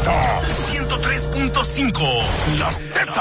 103.5. La Z.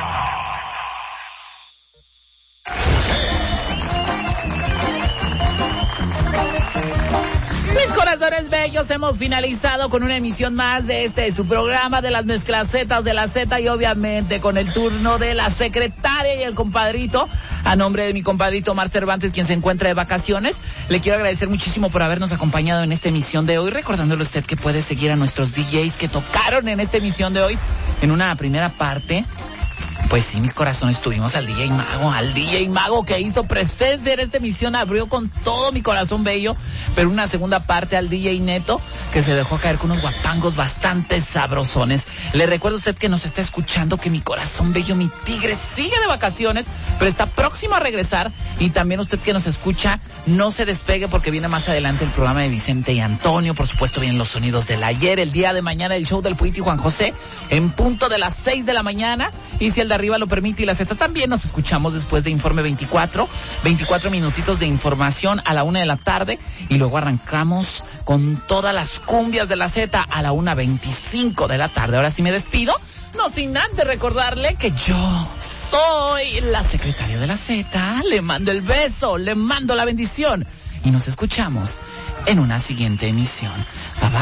Mis corazones bellos, hemos finalizado con una emisión más de su programa de las mezclacetas de la Z, y obviamente con el turno de la secretaria y el compadrito. A nombre de mi compadrito Omar Cervantes, quien se encuentra de vacaciones, le quiero agradecer muchísimo por habernos acompañado en esta emisión de hoy, recordándole a usted que puede seguir a nuestros DJs que tocaron en esta emisión de hoy. En una primera parte, pues sí, mis corazones, tuvimos al DJ Mago que hizo presencia en esta emisión, abrió con todo mi corazón bello, pero una segunda parte al DJ Neto, que se dejó caer con unos guapangos bastante sabrosones. Le recuerdo a usted que nos está escuchando que mi corazón bello, mi tigre, sigue de vacaciones, pero está próximo a regresar, y también usted que nos escucha, no se despegue porque viene más adelante el programa de Vicente y Antonio, por supuesto vienen los sonidos del ayer, el día de mañana el show del Poiti Juan José, en punto de las 6 de la mañana, y si el de arriba lo permite y la Z también, nos escuchamos después de Informe 24 minutitos de información a la 1 de la tarde, y luego arrancamos con todas las cumbias de la Z a la 1:25 de la tarde. Ahora sí me despido, no sin antes recordarle que yo soy la secretaria de la Z, le mando el beso, le mando la bendición, y nos escuchamos en una siguiente emisión. Bye bye.